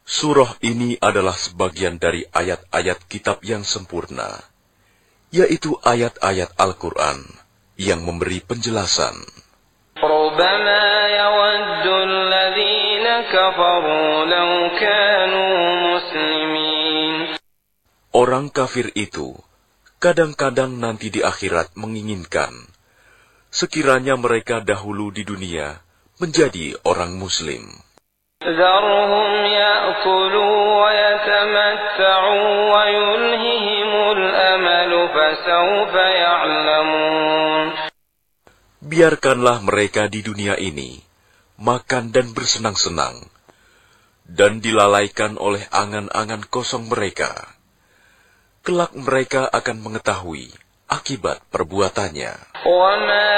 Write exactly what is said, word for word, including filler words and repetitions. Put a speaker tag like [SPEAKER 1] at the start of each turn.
[SPEAKER 1] Surah ini adalah sebagian dari ayat-ayat kitab yang sempurna, yaitu ayat-ayat Al-Quran yang memberi penjelasan.
[SPEAKER 2] ربما يود الذين كفروا لو كانوا مسلمين.
[SPEAKER 1] Orang kafir itu kadang-kadang nanti di akhirat menginginkan sekiranya mereka dahulu di dunia menjadi orang Muslim.
[SPEAKER 2] ذرهم يأكلوا ويتمتعوا ويلههم الأمل فسوف يعلمون.
[SPEAKER 1] Biarkanlah mereka di dunia ini makan dan bersenang-senang, dan dilalaikan oleh angan-angan kosong mereka. Kelak mereka akan mengetahui akibat perbuatannya.